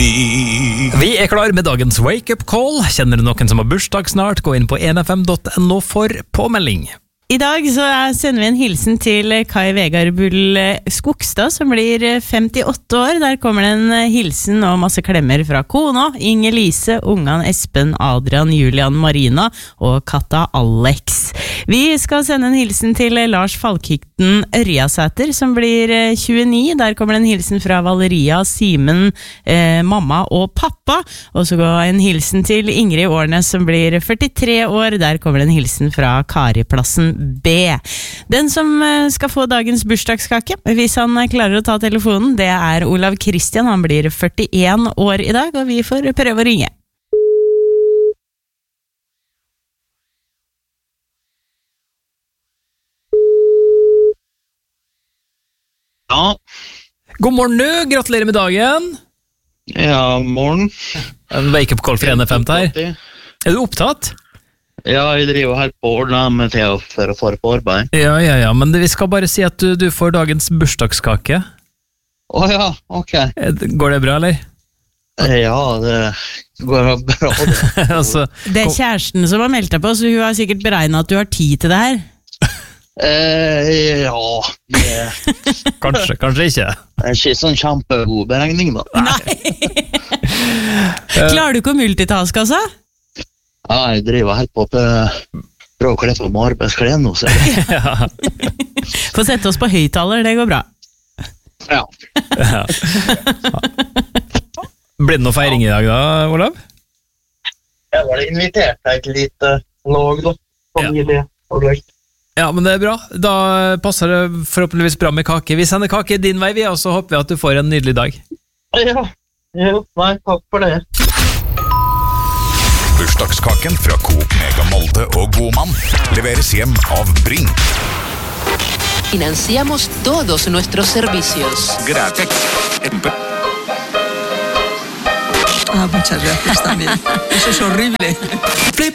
Vi klar med dagens wake-up call. Kjenner du noen som har bursdag snart? Gå inn på 1fm.no for påmelding. I dag så sender vi en hilsen til Kai Vegard Bull Skogstad, som blir 58 år. Der kommer det en hilsen og masse klemmer fra kona, Inge Lise, ungene Espen, Adrian, Julian, Marina og katta Alex. Vi skal sende en hilsen til Lars Falkikten Ørjasæter, som blir 29. Der kommer det en hilsen fra Valeria, Simen, mamma og pappa. Og så går en hilsen til Ingrid Årnes, som blir 43 år. Der kommer det en hilsen fra Kariplassen B. Den som skal få dagens bursdagskake, hvis han klarer å ta telefonen, det er Olav Kristian. Han blir 41 år i dag, og vi får prøve å ringe. Ja. God morgen nu, gratulerer med dagen. Ja, morgen. En wake-up call for 1FM her. Er du opptatt? Ja, jeg driver her på å ordne med til for å få på arbeid. Ja, men vi skal bare si at du får dagens bursdagskake. Ja, ok. Går det bra, eller? Ja, det går bra det. Altså, Det er kjæresten som har meldt deg på, så hun har sikkert beregnet at du har tid til det her. Ja, det kanskje ikke. er ikke sånn kjempegod beregning da. Nei. Klarer du ikke å multitaske, altså? Ja, jeg driver her på prøve å kle på med arbeidsklær nå, så Ja. Få sette oss på høyttaler, det går bra. ja. Blir det noe feiring i dag da, Olav? Jeg var invitert til et lite lag da, familie og løy. Ja, men det er bra. Da passer det forhåpentligvis bra med kake. Vi sender kake din vei, og så håper vi at du får en nydelig dag. Ja, nei, takk for det. Bursdagskaken fra Coop Mega Molde og Godmann leveres hjem av Brink. Financiamos todos nuestros servicios. Gratis. Muchas gracias también. Eso es horrible.